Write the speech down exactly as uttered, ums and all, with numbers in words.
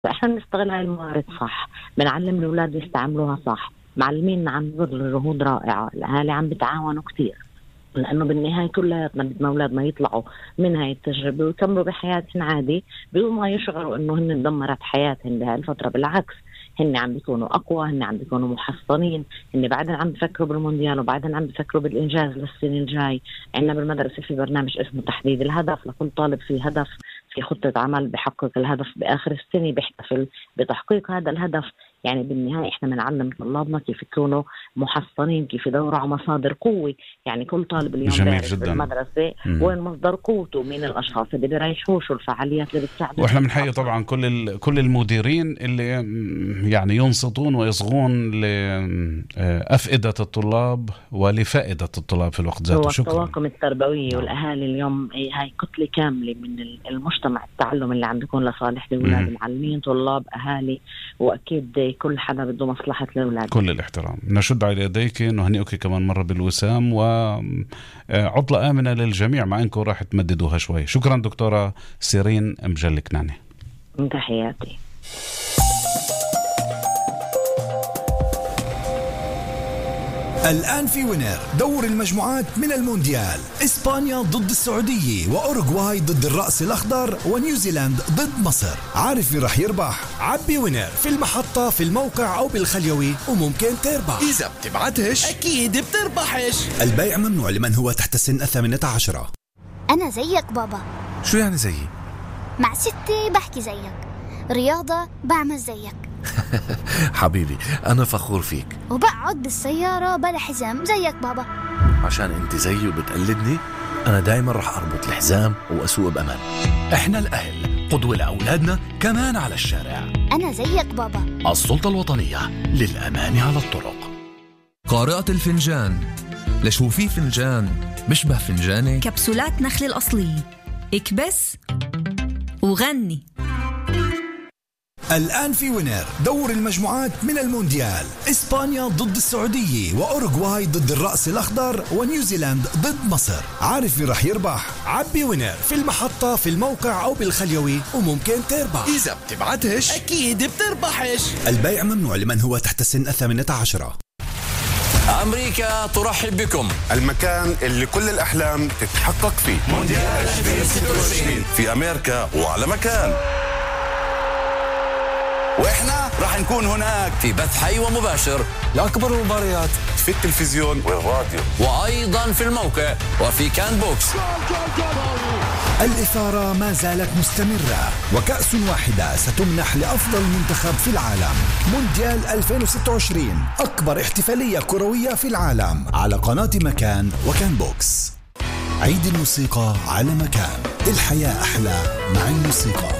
فإحنا بنستغل هاي الموارد صح، بنعلم الأولاد يستعملوها صح، معلمين عم يظهروا جهود رائعة، الأهالي عم بتعاونوا كتير، لأنه بالنهاية كلياتنا بدنا أولادنا يطلعوا من هاي التجربة ويكملوا بحياتهم عادي بدون ما يشعروا إنه هن دمرت حياتهم بهاي الفترة. بالعكس، هن عم بيكونوا أقوى، هن عم بيكونوا محصنين، هن بعدين عم بفكروا بالمونديال وبعدين عم بفكروا بالإنجاز للسنة الجاي. عندنا بالمدرسة في برنامج اسمه تحديد الهدف، لكل طالب في هدف، في خطة عمل بحقق الهدف بآخر السنة، بيحتفل بتحقيق هذا الهدف. يعني بالنهاية إحنا بنعلم طلابنا كيف يكونوا محصنين، كيف يدوروا على مصادر قوة. يعني كل طالب اليوم بيعرف بالمدرسة وين مصدر قوته، مين الأشخاص اللي بيريحوش والفعاليات اللي بتساعده. وإحنا بنحيي طبعا كل كل المديرين اللي يعني ينصتون ويصغون لأفئدة الطلاب ولفائدة الطلاب في الوقت ذاته. شكرا. الطواقم التربوية والأهالي اليوم هاي كتلة كاملة من المجتمع، التعلم اللي عم بيكون لصالح الأولاد، معلمين، طلاب، أهالي، وأكيد كل حدا بده مصلحة الأولاد. كل الاحترام. نشد على يديك، نهنئك كمان مرة بالوسام، وعطلة آمنة للجميع مع أنكم راح تمددوها شوي. شكرا دكتورة سيرين مجلكناني. تحياتي. الآن في وينر دور المجموعات من المونديال، إسبانيا ضد السعودية، وأوروغواي ضد الرأس الأخضر، ونيوزيلاند ضد مصر. عارف مين رح يربح؟ عبي وينر في المحطة، في الموقع أو بالخليوي، وممكن تربح. إذا بتبعتش أكيد بتربحش. البيع ممنوع لمن هو تحت السن الثامنة عشرة. أنا زيك بابا. شو يعني زيي؟ مع ستي بحكي زيك، رياضة بعمل زيك. حبيبي أنا فخور فيك. وبقعد بالسيارة بلا حزام زيك بابا. عشان أنت زيي وبتقلدني، أنا دايما رح أربط الحزام وأسوق بأمان. إحنا الأهل قدوة لأولادنا كمان على الشارع. أنا زيك بابا. السلطة الوطنية للأمان على الطرق. قارئة الفنجان، لشو في فنجان بشبه فنجاني؟ كبسولات نخل الأصلية، اكبس وغني. الآن في وينر دور المجموعات من المونديال، إسبانيا ضد السعودية، وأوروغواي ضد الرأس الأخضر، ونيوزيلاند ضد مصر. عارف مين رح يربح؟ عبي وينر في المحطة، في الموقع أو بالخليوي، وممكن تربح. إذا بتبعتش أكيد بتربحش. البيع ممنوع لمن هو تحت السن الثامنة عشرة. أمريكا ترحب بكم، المكان اللي كل الأحلام تتحقق فيه. مونديال ألفين وستة وعشرين في أمريكا وعلى مكان، وإحنا راح نكون هناك في بث حي ومباشر لأكبر المباريات في التلفزيون والراديو، وأيضا في الموقع وفي كان بوكس. الإثارة ما زالت مستمرة، وكأس واحدة ستمنح لأفضل منتخب في العالم. مونديال ألفين وستة وعشرين، أكبر احتفالية كروية في العالم، على قناة مكان وكان بوكس. عيد الموسيقى على مكان، الحياة أحلى مع الموسيقى.